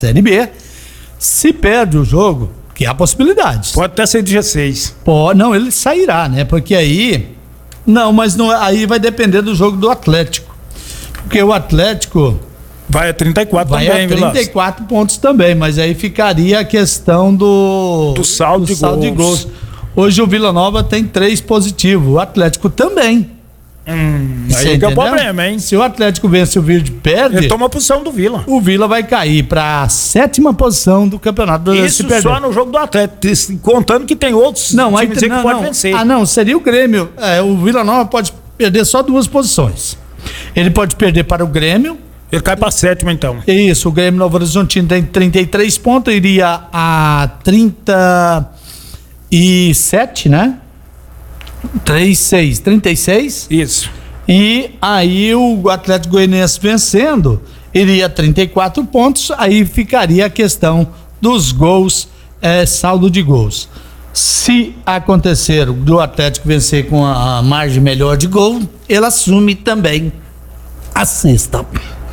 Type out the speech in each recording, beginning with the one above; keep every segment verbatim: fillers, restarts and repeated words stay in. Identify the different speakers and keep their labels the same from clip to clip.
Speaker 1: Série B. Se perde o jogo, que há possibilidades.
Speaker 2: Pode até ser de G seis.
Speaker 1: Pode, não, ele sairá, né? Porque aí... Não, mas não, aí vai depender do jogo do Atlético. Porque o Atlético...
Speaker 2: Vai a trinta e quatro
Speaker 1: vai
Speaker 2: também,
Speaker 1: a trinta e quatro pontos também, mas aí ficaria a questão do...
Speaker 2: Do saldo,
Speaker 1: do
Speaker 2: de,
Speaker 1: saldo
Speaker 2: gols.
Speaker 1: de gols. Hoje o Vila Nova tem três positivos, o Atlético também.
Speaker 2: Hum, aí que é o problema, hein?
Speaker 1: Se o Atlético vence o Vila perde...
Speaker 2: Ele toma a posição do Vila.
Speaker 1: O Vila vai cair para a sétima posição do Campeonato Brasileiro.
Speaker 2: Isso só no jogo do Atlético, contando que tem outros
Speaker 1: não, aí,
Speaker 2: times aí
Speaker 1: não,
Speaker 2: que podem
Speaker 1: não.
Speaker 2: vencer.
Speaker 1: Ah, não, seria o Grêmio. É, o Vila Nova pode perder só duas posições. Ele pode perder para o Grêmio.
Speaker 2: Ele cai para a sétima, então.
Speaker 1: Isso, o Grêmio Novo Horizontino tem trinta e três pontos, iria a trinta e sete, né? três, seis, trinta e seis.
Speaker 2: Isso.
Speaker 1: E aí o Atlético Goianiense vencendo, iria a trinta e quatro pontos, aí ficaria a questão dos gols, é, saldo de gols. Se acontecer do Atlético vencer com a margem melhor de gol, ele assume também a sexta.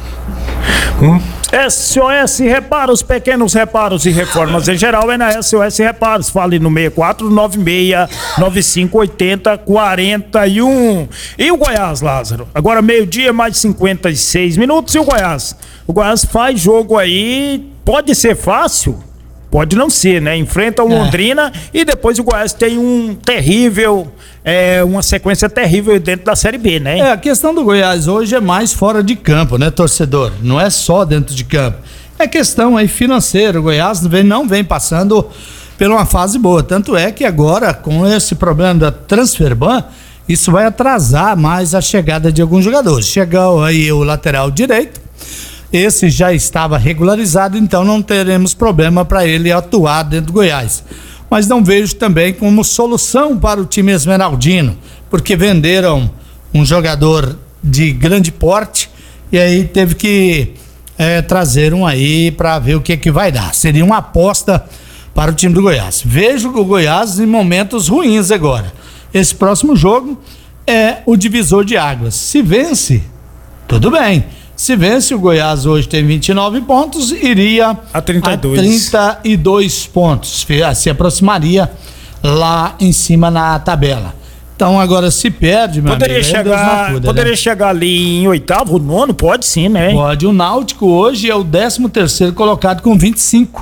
Speaker 2: Hum. S O S Reparos, pequenos reparos e reformas em geral é na S O S Reparos. Fale no seis quatro nove seis nove cinco oito zero quatro um. E o Goiás, Lázaro? Agora meio-dia, mais cinquenta e seis minutos. E o Goiás? O Goiás faz jogo aí, pode ser fácil? Pode não ser, né? Enfrenta o Londrina é. E depois o Goiás tem um terrível, é, uma sequência terrível dentro da Série B, né?
Speaker 1: É, a questão do Goiás hoje é mais fora de campo, né, torcedor? Não é só dentro de campo. É questão aí financeira. O Goiás não vem, não vem passando por uma fase boa. Tanto é que agora, com esse problema da Transferban, isso vai atrasar mais a chegada de alguns jogadores. Chegou aí o lateral direito. Esse já estava regularizado, então não teremos problema para ele atuar dentro do Goiás. Mas não vejo também como solução para o time esmeraldino, porque venderam um jogador de grande porte e aí teve que é, trazer um aí para ver o que que vai dar. Seria uma aposta para o time do Goiás. Vejo o Goiás em momentos ruins agora. Esse próximo jogo é o divisor de águas. Se vence, tudo bem. Se vence, o Goiás hoje tem vinte e nove pontos, iria
Speaker 2: a trinta e dois.
Speaker 1: A trinta e dois pontos, se aproximaria lá em cima na tabela. Então agora se perde, meu
Speaker 2: poderia
Speaker 1: amigo,
Speaker 2: chegar,
Speaker 1: cuida,
Speaker 2: poderia
Speaker 1: né?
Speaker 2: chegar ali em oitavo, nono, pode sim, né?
Speaker 1: Pode. O Náutico hoje é o décimo terceiro colocado com vinte e cinco.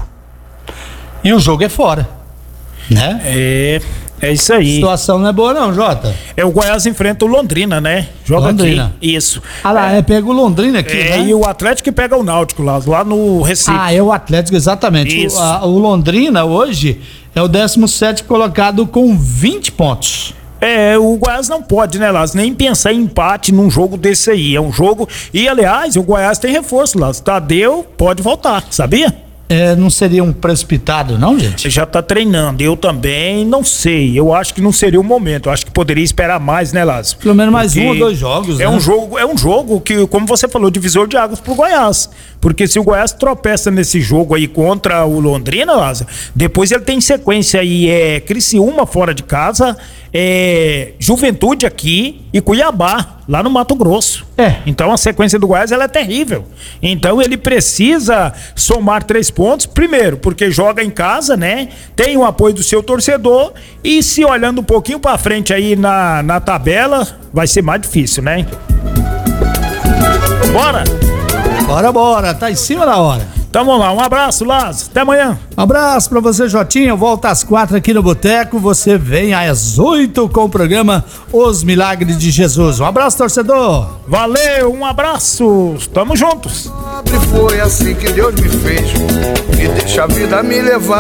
Speaker 1: E o jogo é fora, né?
Speaker 2: É... É isso aí.
Speaker 1: A situação não é boa não, Jota.
Speaker 2: É, o Goiás enfrenta o Londrina, né? Joga Londrina. Aqui. Isso.
Speaker 1: Ah lá, é, é pega o Londrina aqui,
Speaker 2: é,
Speaker 1: né?
Speaker 2: E o Atlético pega o Náutico lá, lá no Recife.
Speaker 1: Ah, é o Atlético, exatamente.
Speaker 2: Isso.
Speaker 1: O, a, o Londrina hoje é o décimo sétimo colocado com vinte pontos.
Speaker 2: É, o Goiás não pode, né, Lázaro? Nem pensar em empate num jogo desse aí. É um jogo... E, aliás, o Goiás tem reforço, Lázaro. Tadeu pode voltar, sabia?
Speaker 1: É, não seria um precipitado, não, gente?
Speaker 2: Já tá treinando. Eu também não sei. Eu acho que não seria o momento. Eu acho que poderia esperar mais, né, Lázaro?
Speaker 1: Pelo menos mais um ou dois jogos,
Speaker 2: é
Speaker 1: né?
Speaker 2: Um jogo, é um jogo que, como você falou, divisor de águas pro Goiás. Porque se o Goiás tropeça nesse jogo aí contra o Londrina, Lázaro, depois ele tem sequência aí, é Criciúma fora de casa, é Juventude aqui e Cuiabá, lá no Mato Grosso.
Speaker 1: É.
Speaker 2: Então a sequência do Goiás ela é terrível. Então ele precisa somar três pontos, primeiro, porque joga em casa, né? Tem o apoio do seu torcedor e se olhando um pouquinho pra frente aí na, na tabela, vai ser mais difícil, né? Bora!
Speaker 1: Bora, bora, tá em cima da hora.
Speaker 2: Então vamos lá, um abraço, Lázaro, até amanhã.
Speaker 1: Um abraço pra você, Jotinha, eu volto às quatro aqui no Boteco, você vem às oito com o programa Os Milagres de Jesus. Um abraço, torcedor.
Speaker 2: Valeu, um abraço, tamo juntos.
Speaker 3: Foi assim que Deus me fez, e deixa a vida me levar.